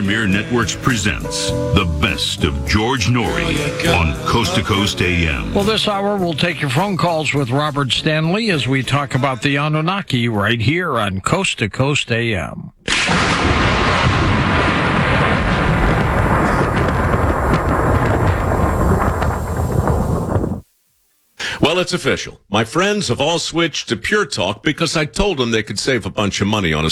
Premier Networks presents the best of George Norrie on Coast to Coast AM. Well, this hour we'll take your phone calls with Robert Stanley as we talk about the Anunnaki right here on Coast to Coast AM. Well, it's official. My friends have all switched to Pure Talk because I told them they could save a bunch of money on a